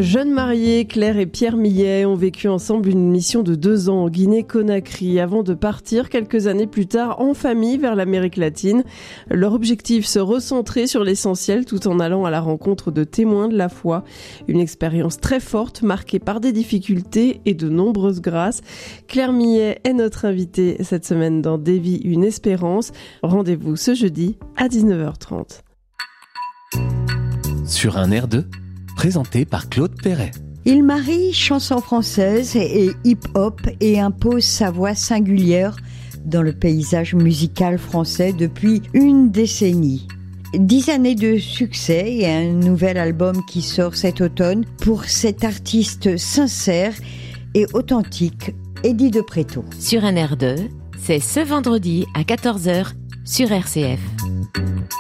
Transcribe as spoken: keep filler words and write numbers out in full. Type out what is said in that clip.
Jeunes mariés, Claire et Pierre Millet ont vécu ensemble une mission de deux ans en Guinée-Conakry avant de partir quelques années plus tard en famille vers l'Amérique latine. Leur objectif, se recentrer sur l'essentiel tout en allant à la rencontre de témoins de la foi. Une expérience très forte marquée par des difficultés et de nombreuses grâces. Claire Millet est notre invitée cette semaine dans Des vies, une espérance. Rendez-vous ce jeudi à dix-neuf heures trente. Sur un air de présenté par Claude Perret. Il marie chanson française et hip-hop et impose sa voix singulière dans le paysage musical français depuis une décennie. Dix années de succès et un nouvel album qui sort cet automne pour cet artiste sincère et authentique, Eddie de Préto. Sur un air de, c'est ce vendredi à quatorze heures sur R C F.